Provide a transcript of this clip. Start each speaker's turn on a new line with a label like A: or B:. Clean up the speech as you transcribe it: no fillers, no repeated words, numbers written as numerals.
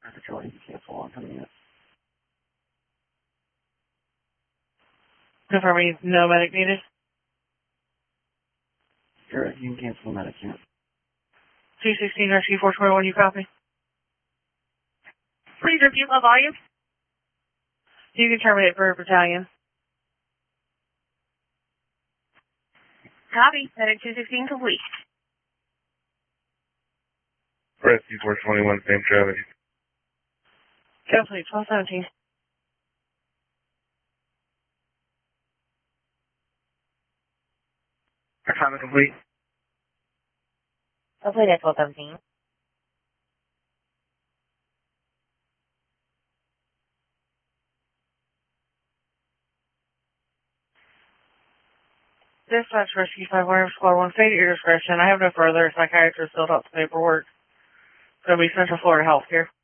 A: have to tell you to cancel on 10 minutes.
B: Confirming no medic needed.
A: Sure, you can cancel the medic unit.
B: 216 Rescue 421, you copy?
C: Please repeat what volume?
B: You can terminate for a battalion.
C: Copy. Medic 216 complete.
D: Rescue 421, same traffic.
B: Complete, 1217.
D: Assignment complete.
C: Complete at 1217.
B: Dispatch Rescue 5 Squad 1, stay at your discretion. I have no further. Psychiatrist filled out the paperwork. It's going to be Central Florida Healthcare.